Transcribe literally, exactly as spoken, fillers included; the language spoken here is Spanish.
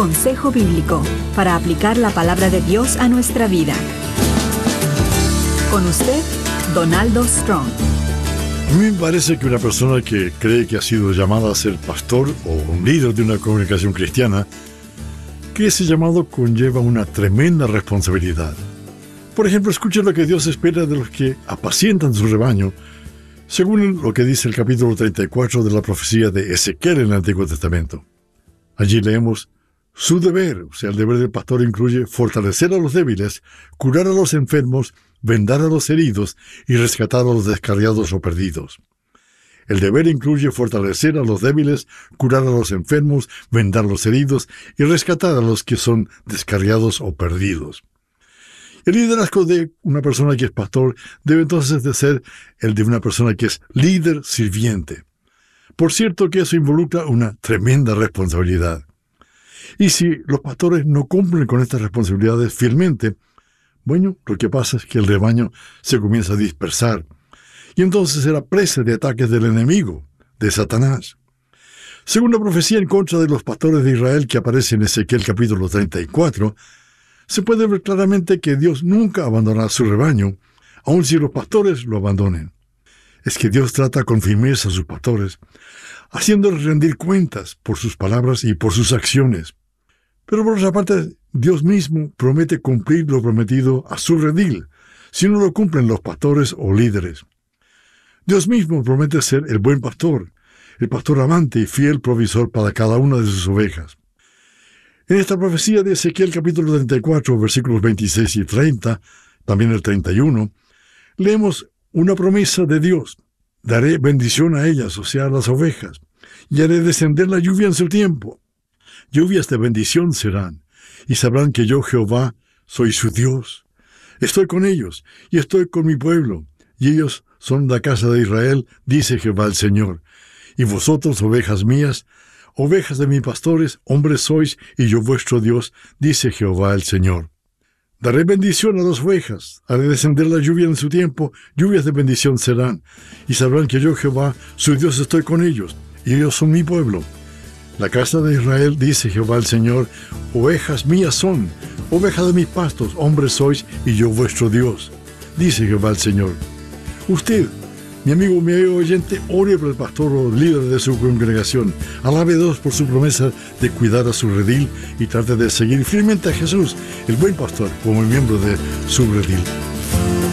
consejo bíblico para aplicar la palabra de Dios a nuestra vida. Con usted, Donaldo Strong. A mí me parece que una persona que cree que ha sido llamada a ser pastor o un líder de una congregación cristiana, que ese llamado conlleva una tremenda responsabilidad. Por ejemplo, escuche lo que Dios espera de los que apacientan su rebaño, según lo que dice el capítulo treinta y cuatro de la profecía de Ezequiel en el Antiguo Testamento. Allí leemos: su deber, o sea, el deber del pastor incluye fortalecer a los débiles, curar a los enfermos, vendar a los heridos y rescatar a los descarriados o perdidos. El deber incluye fortalecer a los débiles, curar a los enfermos, vendar a los heridos y rescatar a los que son descarriados o perdidos. El liderazgo de una persona que es pastor debe entonces de ser el de una persona que es líder sirviente. Por cierto que eso involucra una tremenda responsabilidad. Y si los pastores no cumplen con estas responsabilidades fielmente, bueno, lo que pasa es que el rebaño se comienza a dispersar y entonces será presa de ataques del enemigo, de Satanás. Según la profecía en contra de los pastores de Israel que aparece en Ezequiel capítulo treinta y cuatro, se puede ver claramente que Dios nunca abandonará su rebaño, aun si los pastores lo abandonen. Es que Dios trata con firmeza a sus pastores, haciéndoles rendir cuentas por sus palabras y por sus acciones. Pero por otra parte, Dios mismo promete cumplir lo prometido a su redil, si no lo cumplen los pastores o líderes. Dios mismo promete ser el buen pastor, el pastor amante y fiel provisor para cada una de sus ovejas. En esta profecía de Ezequiel capítulo treinta y cuatro, versículos veintiséis y treinta, también el treinta y uno, leemos una promesa de Dios: daré bendición a ellas, o sea, a las ovejas, y haré descender la lluvia en su tiempo. Lluvias de bendición serán, y sabrán que yo, Jehová, soy su Dios. Estoy con ellos, y estoy con mi pueblo, y ellos son la casa de Israel, dice Jehová el Señor. Y vosotros, ovejas mías, ovejas de mis pastores, hombres sois, y yo vuestro Dios, dice Jehová el Señor. Daré bendición a las ovejas, haré descender la lluvia en su tiempo, lluvias de bendición serán, y sabrán que yo, Jehová, su Dios, estoy con ellos, y ellos son mi pueblo. La casa de Israel, dice Jehová el Señor, ovejas mías son, ovejas de mis pastos, hombres sois, y yo vuestro Dios, dice Jehová el Señor. Usted, mi amigo, mi amigo oyente, ore por el pastor o líder de su congregación. Alabe a Dios por su promesa de cuidar a su redil y trate de seguir fielmente a Jesús, el buen pastor, como miembro de su redil.